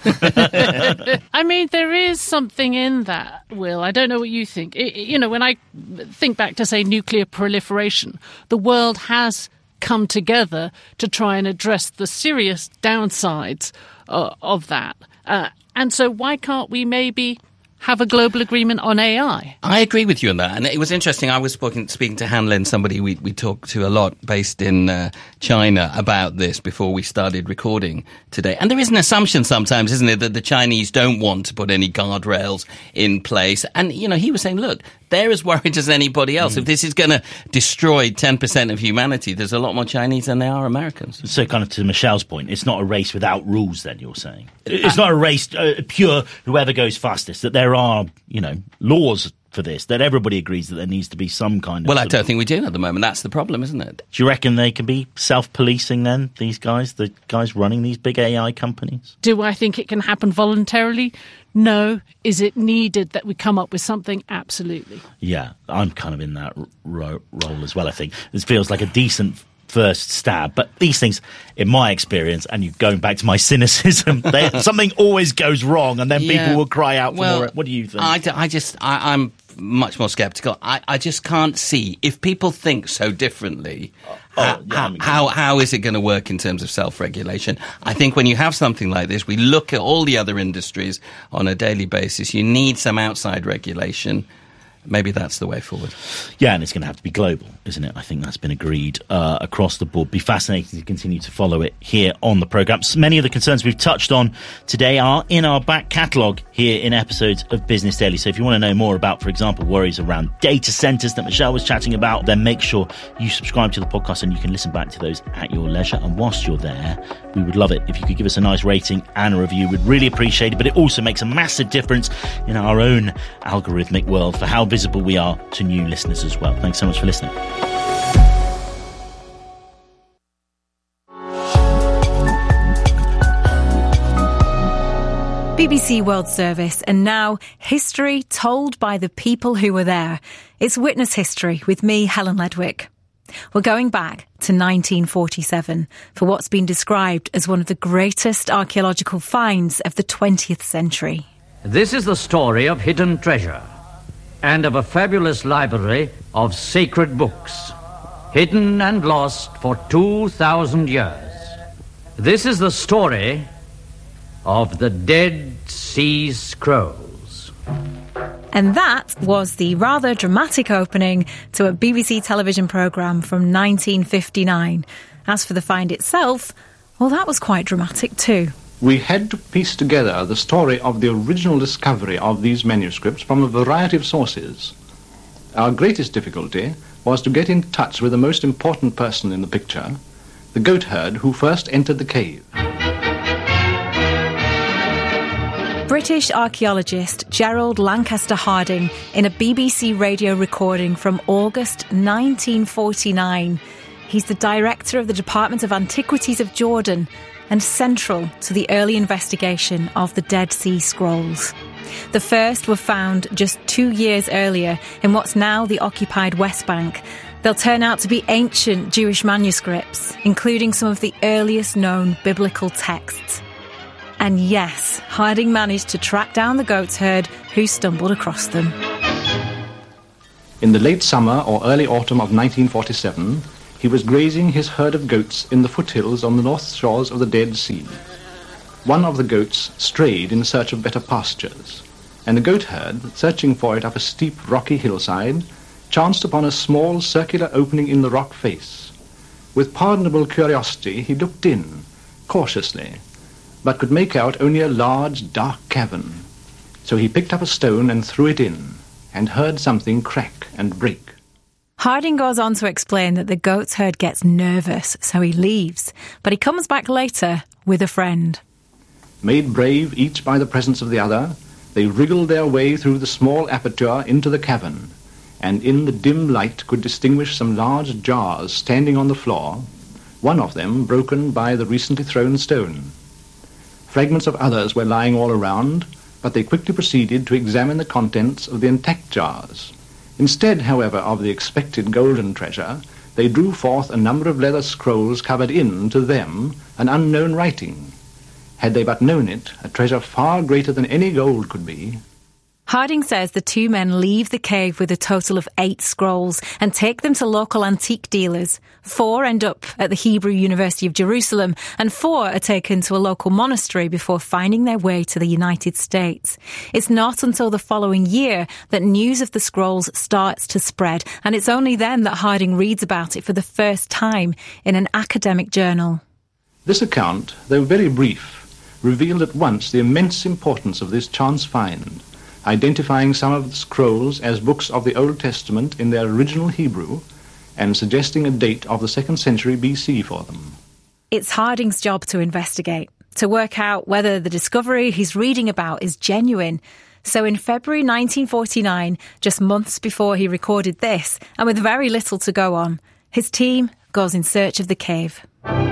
that? I mean, there is something in that, Will. I don't know what you think. It, you know, when I think back to, say, nuclear proliferation, the world has come together to try and address the serious downsides uh, of that. Uh, and so why can't we maybe have a global agreement on A I? I agree with you on that. And it was interesting. I was speaking, speaking to Han Lin, somebody we, we talked to a lot based in uh, China about this before we started recording today. And there is an assumption sometimes, isn't it, that the Chinese don't want to put any guardrails in place. And, you know, he was saying, look, they're as worried as anybody else. Mm. If this is going to destroy ten percent of humanity, there's a lot more Chinese than there are Americans. So kind of to Michelle's point, it's not a race without rules then, you're saying? It's not a race, uh, pure whoever goes fastest, that there are, you know, laws for this, that everybody agrees that there needs to be some kind of... Well, I don't think we do at the moment. That's the problem, isn't it? Do you reckon they can be self-policing then, these guys, the guys running these big A I companies? Do I think it can happen voluntarily? No. Is it needed that we come up with something? Absolutely. Yeah, I'm kind of in that ro- role as well, I think. This feels like a decent first stab, but these things, in my experience, and you going back to my cynicism, they, something always goes wrong, and then yeah. people will cry out for well, more. What do you think? I, I just, I, I'm much more sceptical. I, I just can't see, if people think so differently, oh, how, yeah, I mean, how, how is it going to work in terms of self-regulation? I think when you have something like this, we look at all the other industries on a daily basis. You need some outside regulation. Maybe that's the way forward. Yeah, and it's going to have to be global, isn't it? I think that's been agreed uh, across the board. Be fascinating to continue to follow it here on the programme. So many of the concerns we've touched on today are in our back catalogue here in episodes of Business Daily. So if you want to know more about, for example, worries around data centres that Michelle was chatting about, then make sure you subscribe to the podcast and you can listen back to those at your leisure. And whilst you're there, we would love it if you could give us a nice rating and a review. We'd really appreciate it, but it also makes a massive difference in our own algorithmic world for how visible we are to new listeners as well. Thanks so much for listening. B B C World Service, and now history told by the people who were there. It's Witness History with me, Helen Ledwick. We're going back to nineteen forty-seven for what's been described as one of the greatest archaeological finds of the twentieth century. This is the story of hidden treasure and of a fabulous library of sacred books, hidden and lost for two thousand years. This is the story of the Dead Sea Scrolls. And that was the rather dramatic opening to a B B C television programme from nineteen fifty-nine. As for the find itself, well, that was quite dramatic too. We had to piece together the story of the original discovery of these manuscripts from a variety of sources. Our greatest difficulty was to get in touch with the most important person in the picture, the goatherd who first entered the cave. British archaeologist Gerald Lancaster Harding in a B B C radio recording from August nineteen forty-nine. he's the director of the Department of Antiquities of Jordan and central to the early investigation of the Dead Sea Scrolls. The first were found just two years earlier in what's now the occupied West Bank. They'll turn out to be ancient Jewish manuscripts, including some of the earliest known biblical texts. And yes, Harding managed to track down the goats herd who stumbled across them. In the late summer or early autumn of nineteen forty-seven, he was grazing his herd of goats in the foothills on the north shores of the Dead Sea. One of the goats strayed in search of better pastures, and the goat herd, searching for it up a steep rocky hillside, chanced upon a small circular opening in the rock face. With pardonable curiosity he looked in, cautiously, but could make out only a large, dark cavern. So he picked up a stone and threw it in, and heard something crack and break. Harding goes on to explain that the goat's herd gets nervous, so he leaves, but he comes back later with a friend. Made brave each by the presence of the other, they wriggled their way through the small aperture into the cavern, and in the dim light could distinguish some large jars standing on the floor, one of them broken by the recently thrown stone. Fragments of others were lying all around, but they quickly proceeded to examine the contents of the intact jars. Instead, however, of the expected golden treasure, they drew forth a number of leather scrolls covered in, to them, an unknown writing. Had they but known it, a treasure far greater than any gold could be. Harding says the two men leave the cave with a total of eight scrolls and take them to local antique dealers. Four end up at the Hebrew University of Jerusalem, and four are taken to a local monastery before finding their way to the United States. It's not until the following year that news of the scrolls starts to spread, and it's only then that Harding reads about it for the first time in an academic journal. This account, though very brief, revealed at once the immense importance of this chance find, identifying some of the scrolls as books of the Old Testament in their original Hebrew, and suggesting a date of the second century B C for them. It's Harding's job to investigate, to work out whether the discovery he's reading about is genuine. So in February nineteen forty-nine, just months before he recorded this, and with very little to go on, his team goes in search of the cave.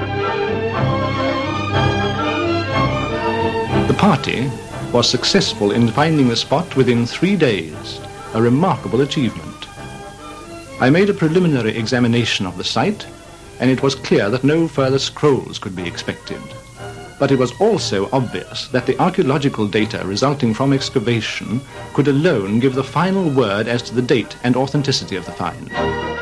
The party was successful in finding the spot within three days, a remarkable achievement. I made a preliminary examination of the site, and it was clear that no further scrolls could be expected. But it was also obvious that the archaeological data resulting from excavation could alone give the final word as to the date and authenticity of the find.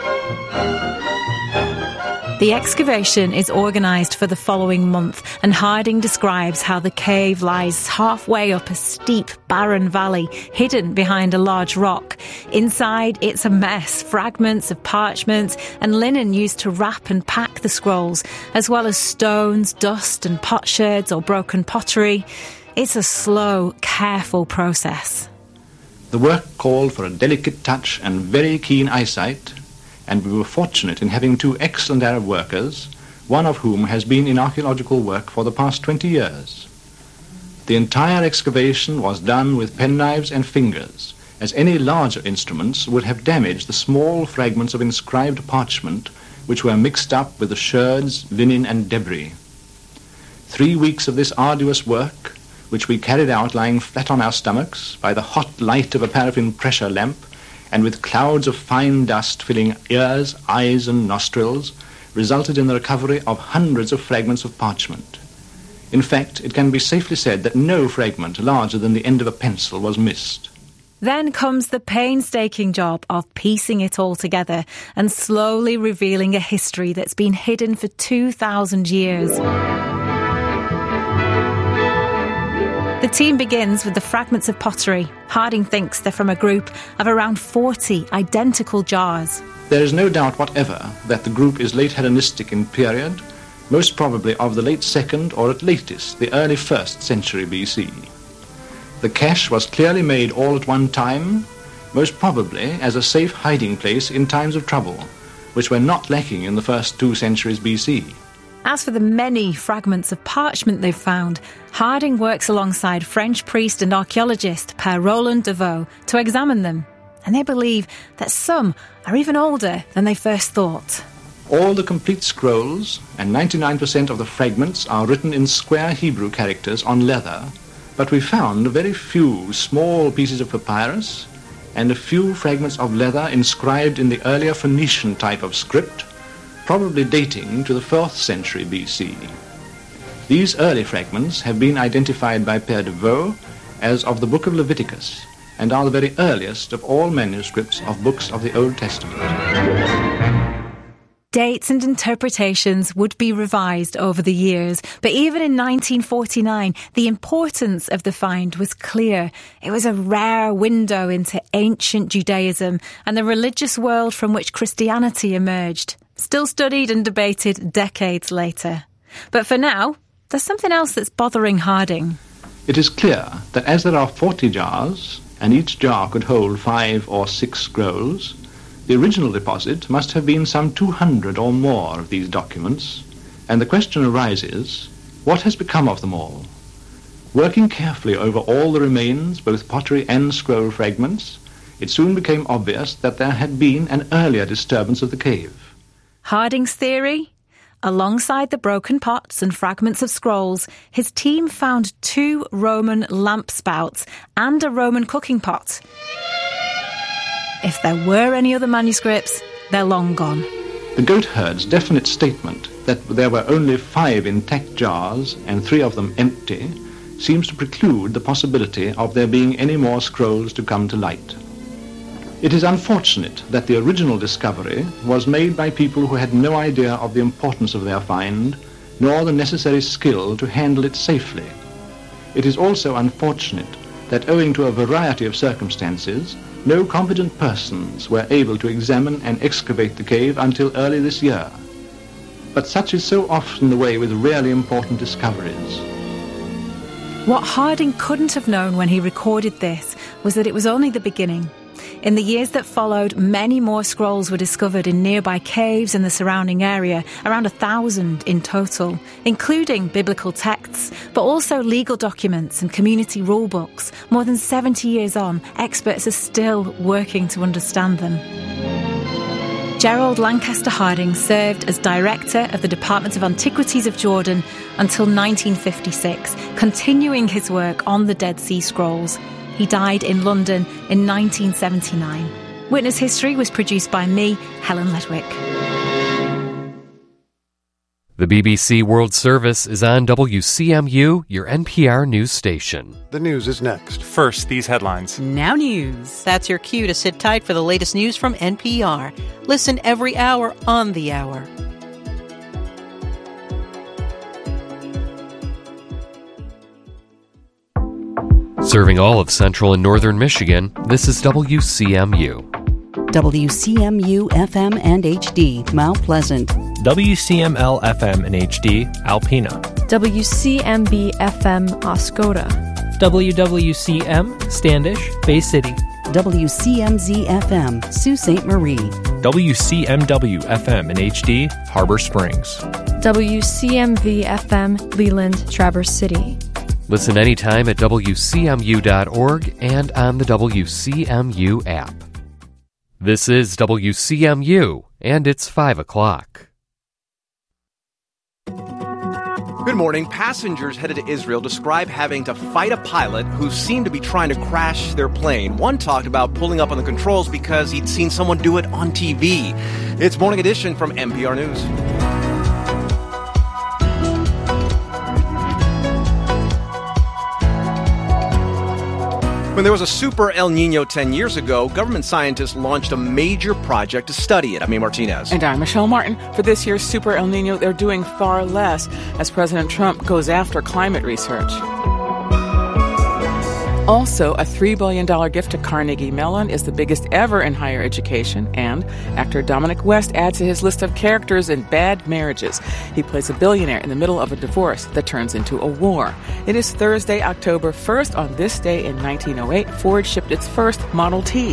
The excavation is organised for the following month, and Harding describes how the cave lies halfway up a steep, barren valley, hidden behind a large rock. Inside, it's a mess, fragments of parchment and linen used to wrap and pack the scrolls, as well as stones, dust and potsherds or broken pottery. It's a slow, careful process. The work called for a delicate touch and very keen eyesight, and we were fortunate in having two excellent Arab workers, one of whom has been in archaeological work for the past twenty years. The entire excavation was done with penknives and fingers, as any larger instruments would have damaged the small fragments of inscribed parchment which were mixed up with the sherds, linen and debris. Three weeks of this arduous work, which we carried out lying flat on our stomachs by the hot light of a paraffin pressure lamp, and with clouds of fine dust filling ears, eyes and nostrils, resulted in the recovery of hundreds of fragments of parchment. In fact, it can be safely said that no fragment larger than the end of a pencil was missed. Then comes the painstaking job of piecing it all together and slowly revealing a history that's been hidden for two thousand years. The team begins with the fragments of pottery. Harding thinks they're from a group of around forty identical jars. There is no doubt whatever that the group is late Hellenistic in period, most probably of the late second or at latest the early first century B C. The cache was clearly made all at one time, most probably as a safe hiding place in times of trouble, which were not lacking in the first two centuries B C. As for the many fragments of parchment they've found, Harding works alongside French priest and archaeologist Père Roland Deveau to examine them, and they believe that some are even older than they first thought. All the complete scrolls and ninety-nine percent of the fragments are written in square Hebrew characters on leather, but we found very few small pieces of papyrus and a few fragments of leather inscribed in the earlier Phoenician type of script, probably dating to the fourth century B C. These early fragments have been identified by Père de Vaux as of the Book of Leviticus, and are the very earliest of all manuscripts of books of the Old Testament. Dates and interpretations would be revised over the years, but even in nineteen forty-nine, the importance of the find was clear. It was a rare window into ancient Judaism and the religious world from which Christianity emerged, still studied and debated decades later. But for now, there's something else that's bothering Harding. It is clear that as there are forty jars, and each jar could hold five or six scrolls, the original deposit must have been some two hundred or more of these documents, and the question arises, what has become of them all? Working carefully over all the remains, both pottery and scroll fragments, it soon became obvious that there had been an earlier disturbance of the cave. Harding's theory? Alongside the broken pots and fragments of scrolls, his team found two Roman lamp spouts and a Roman cooking pot. If there were any other manuscripts, they're long gone. The goatherd's definite statement that there were only five intact jars and three of them empty seems to preclude the possibility of there being any more scrolls to come to light. It is unfortunate that the original discovery was made by people who had no idea of the importance of their find, nor the necessary skill to handle it safely. It is also unfortunate that owing to a variety of circumstances, no competent persons were able to examine and excavate the cave until early this year. But such is so often the way with really important discoveries. What Harding couldn't have known when he recorded this was that it was only the beginning. In the years that followed, many more scrolls were discovered in nearby caves and the surrounding area, around a thousand in total, including biblical texts, but also legal documents and community rule books. More than seventy years on, experts are still working to understand them. Gerald Lancaster Harding served as director of the Department of Antiquities of Jordan until nineteen fifty-six, continuing his work on the Dead Sea Scrolls. He died in London in nineteen seventy-nine. Witness History was produced by me, Helen Ledwick. The B B C World Service is on W C M U, your N P R news station. The news is next. First, these headlines. Now news. That's your cue to sit tight for the latest news from N P R. Listen every hour on the hour. Serving all of central and northern Michigan, this is W C M U. W C M U F M and H D, Mount Pleasant. W C M L F M and H D, Alpena. W C M B F M, Oscoda. W W C M, Standish, Bay City. W C M Z F M, Sault Ste. Marie. W C M W F M and H D, Harbor Springs. W C M V F M, Leland, Traverse City. Listen anytime at W C M U dot org and on the W C M U app. This is W C M U, and it's five o'clock. Good morning. Passengers headed to Israel describe having to fight a pilot who seemed to be trying to crash their plane. One talked about pulling up on the controls because he'd seen someone do it on T V. It's Morning Edition from N P R News. When there was a super El Nino ten years ago, government scientists launched a major project to study it. I'm Amy Martinez. And I'm Michelle Martin. For this year's super El Nino, they're doing far less as President Trump goes after climate research. Also, a three billion dollars gift to Carnegie Mellon is the biggest ever in higher education, and actor Dominic West adds to his list of characters in Bad Marriages. He plays a billionaire in the middle of a divorce that turns into a war. It is Thursday, October first. On this day in nineteen oh eight, Ford shipped its first Model T.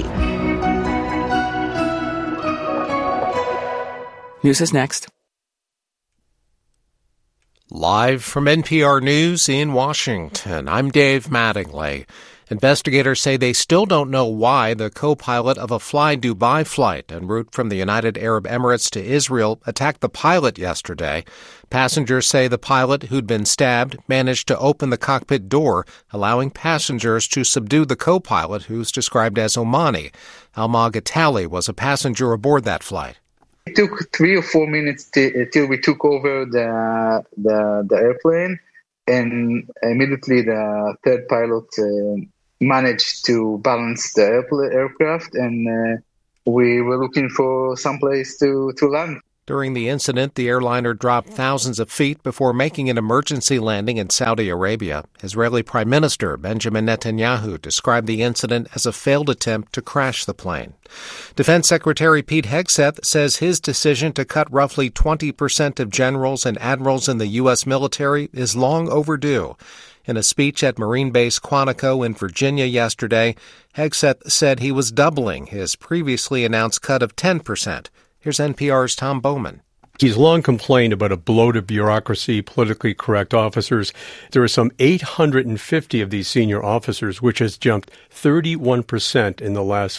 News is next. Live from N P R News in Washington, I'm Dave Mattingly. Investigators say they still don't know why the co-pilot of a Fly Dubai flight en route from the United Arab Emirates to Israel attacked the pilot yesterday. Passengers say the pilot, who'd been stabbed, managed to open the cockpit door, allowing passengers to subdue the co-pilot, who's described as Omani. Alma Gatali was a passenger aboard that flight. It took three or four minutes t- till we took over the, the, the airplane, and immediately the third pilot uh, managed to balance the airpl- aircraft, and uh, we were looking for some place to, to land. During the incident, the airliner dropped thousands of feet before making an emergency landing in Saudi Arabia. Israeli Prime Minister Benjamin Netanyahu described the incident as a failed attempt to crash the plane. Defense Secretary Pete Hegseth says his decision to cut roughly twenty percent of generals and admirals in the U S military is long overdue. In a speech at Marine Base Quantico in Virginia yesterday, Hegseth said he was doubling his previously announced cut of ten percent. Here's N P R's Tom Bowman. He's long complained about a bloated bureaucracy, politically correct officers. There are some eight hundred fifty of these senior officers, which has jumped thirty-one percent in the last